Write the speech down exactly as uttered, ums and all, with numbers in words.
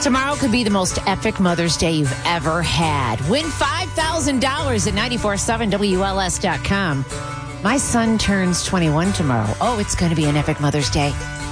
Tomorrow could be the most epic Mother's Day you've ever had. Win five thousand dollars at nine four seven W L S dot com. My son turns twenty-one tomorrow. Oh, it's going to be an epic Mother's Day.